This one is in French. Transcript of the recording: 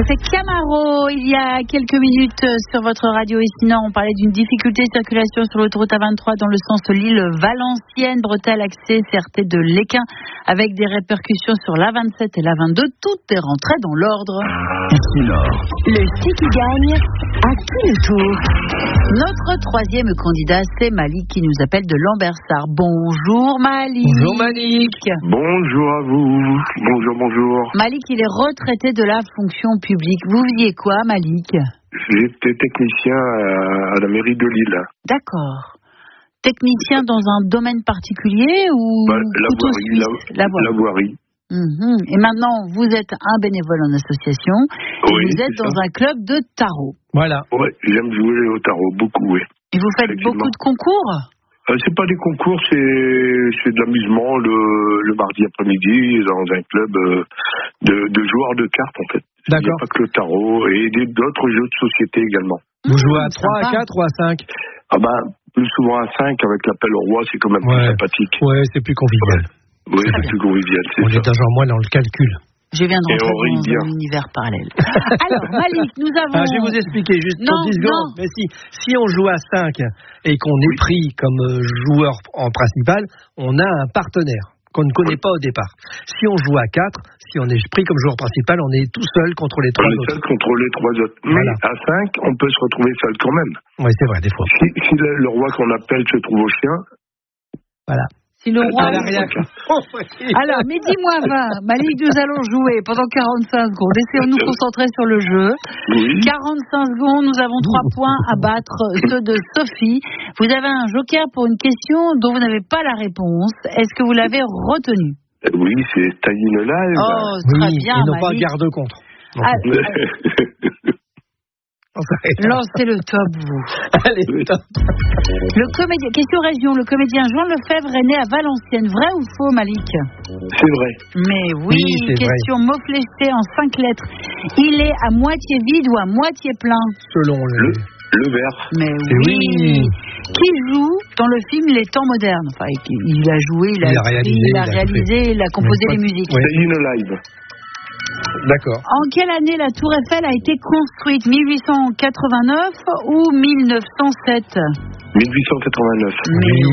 C'est Camaro, il y a quelques minutes sur votre radio. Et sinon, on parlait d'une difficulté de circulation sur l'autoroute A23 dans le sens Lille-Valenciennes, bretelle accès CRT de Léquin, avec des répercussions sur l'A27 et l'A22. Tout est rentré dans l'ordre. Le qui gagne à tout le tour. Notre troisième candidat, c'est Malik qui nous appelle de Lambersart. Bonjour Malik. Bonjour Malik. Bonjour à vous. Bonjour. Malik, il est retraité de la fonction publique. Vous faisiez quoi, Malik ? J'étais technicien à la mairie de Lille. D'accord. Technicien dans un domaine particulier ou la voirie. Et maintenant, vous êtes un bénévole en association et vous êtes dans un club de tarot. Voilà. Oui, j'aime jouer au tarot, beaucoup, oui. Et vous faites beaucoup de concours ? C'est pas des concours, c'est de l'amusement le mardi après-midi dans un club de joueurs de cartes, en fait. D'accord. Il n'y a pas que le tarot et d'autres jeux de société également. Vous jouez à 3, à 4 ou à 5 ? Plus souvent à 5 avec l'appel au roi, c'est quand même plus sympathique. Ouais, c'est plus convivial. Oui, c'est plus convivial, c'est on ça. est déjà moins dans le calcul. Je viens de rentrer dans un univers parallèle. Alors, Malik, nous avons... je vais vous expliquer juste pour 10 secondes. Mais si on joue à 5 et qu'on est pris comme joueur en principal, on a un partenaire qu'on ne connaît pas au départ. Si on joue à 4, si on est pris comme joueur principal, on est tout seul contre les 3 autres. On est seul contre les 3 autres. Mais à 5, on peut se retrouver seul quand même. Oui, c'est vrai, des fois. Si le roi qu'on appelle se trouve au chien... Voilà. Si le roi... Alors, mais dis-moi, Malik, nous allons jouer pendant 45 secondes. Essayons de nous concentrer sur le jeu. Oui. 45 secondes, nous avons 3 points à battre, ceux de Sophie. Vous avez un joker pour une question dont vous n'avez pas la réponse. Est-ce que vous l'avez retenue ? Oui, c'est Staying Alive. Oh, très bien, et non Malik. pas garde-contre. Lancez le top, vous. Allez, top. Le comédien, question région, le comédien Jean Lefebvre est né à Valenciennes. Vrai ou faux, Malik ? C'est vrai. Mais oui, question mot fléché en 5 lettres. Il est à moitié vide ou à moitié plein ? Selon le verre. Mais oui. Qui joue dans le film Les Temps modernes ? Enfin, il a joué, il a réalisé, il a composé les musiques. Staying Alive. D'accord. En quelle année la Tour Eiffel a été construite ? 1889 ou 1907 ? 1889. Mais